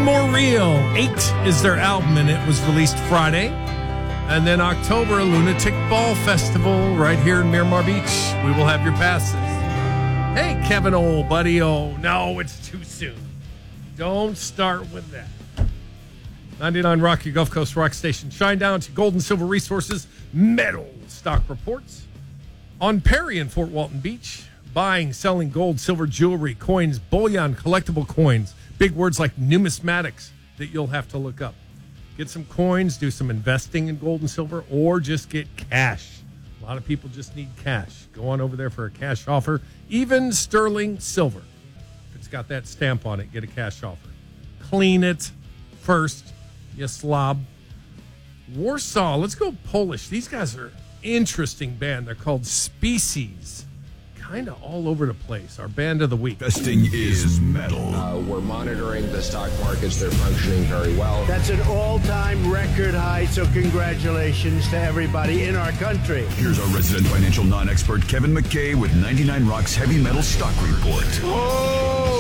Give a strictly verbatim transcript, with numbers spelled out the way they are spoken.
Something More Real. Eight is their album, and it was released Friday. And then October, Lunatic Ball Festival right here in Miramar Beach. We will have your passes. Hey, Kevin, old buddy. Oh, no, it's too soon. Don't start with that. ninety-nine Rock, your Gulf Coast rock station. Shine down to Gold and Silver Resources metal stock reports. On Perry in Fort Walton Beach, buying, selling gold, silver, jewelry, coins, bullion, collectible coins. Big words like numismatics that you'll have to look up. Get some coins, do some investing in gold and silver, or just get cash. A lot of people just need cash. Go on over there for a cash offer. Even sterling silver. If it's got that stamp on it, get a cash offer. Clean it first, you slob. Warsaw, let's go Polish. These guys are an interesting band. They're called Species. Kind of all over the place. Our band of the week. Investing is metal. Uh, we're monitoring the stock markets. They're functioning very well. That's an all-time record high, so congratulations to everybody in our country. Here's our resident financial non-expert, Kevin McKay, with ninety-nine Rock's Heavy Metal Stock Report. Oh!